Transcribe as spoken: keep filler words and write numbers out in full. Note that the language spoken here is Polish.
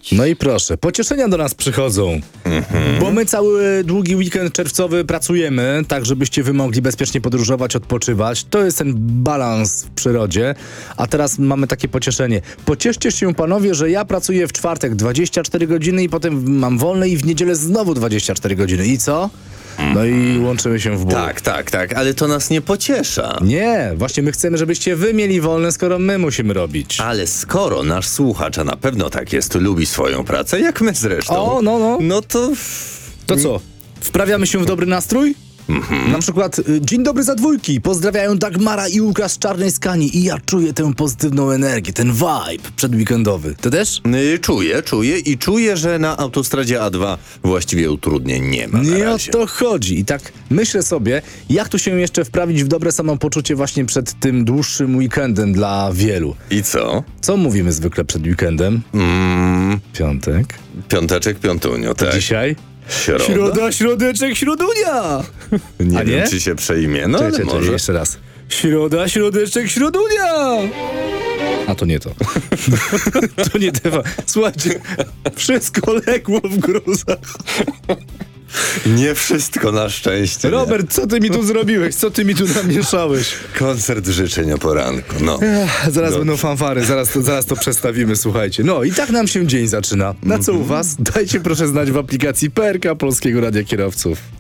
No i proszę, pocieszenia do nas przychodzą, Mhm. bo my cały długi weekend czerwcowy pracujemy, tak żebyście wy mogli bezpiecznie podróżować, odpoczywać. To jest ten balans w przyrodzie, a teraz mamy takie pocieszenie. Pocieszcie się panowie, że ja pracuję w czwartek dwadzieścia cztery godziny i potem mam wolne i w niedzielę znowu dwadzieścia cztery godziny. I co? No i łączymy się w ból. Tak, tak, tak, ale to nas nie pociesza. Nie, właśnie my chcemy, żebyście wy mieli wolne, skoro my musimy robić. Ale skoro nasz słuchacz, a na pewno tak jest, lubi swoją pracę, jak my zresztą, O, no, no. no to... To co? Wprawiamy się w dobry nastrój? Mhm. Na przykład y, dzień dobry za dwójki, pozdrawiają Dagmara i Łukasz z Czarnej Skani i ja czuję tę pozytywną energię, ten vibe przedweekendowy. Ty też? Y, Czuję, czuję i czuję, że na autostradzie A dwa właściwie utrudnień nie ma na Nie o razie. to chodzi. I tak myślę sobie, jak tu się jeszcze wprawić w dobre samopoczucie właśnie przed tym dłuższym weekendem dla wielu. I co? Co mówimy zwykle przed weekendem? Mm, Piątek. piąteczek, piątunio, tak. Dzisiaj? Środa? Środa, środeczek, środunia! Nie A wiem, nie? czy się przejmie, no Czekaj, ale czekaj, może. jeszcze raz. Środa, środeczek, środunia! A to nie to. To nie temat. Słuchajcie, wszystko legło w gruzach. Nie wszystko na szczęście. Robert, co ty mi tu zrobiłeś? Co ty mi tu namieszałeś? Nie. Koncert życzeń o poranku, no. Ech, zaraz Dobrze. będą fanfary, zaraz to, zaraz to przestawimy, słuchajcie. No i tak nam się dzień zaczyna. Na co u was? Dajcie proszę znać w aplikacji P R K Polskiego Radia Kierowców.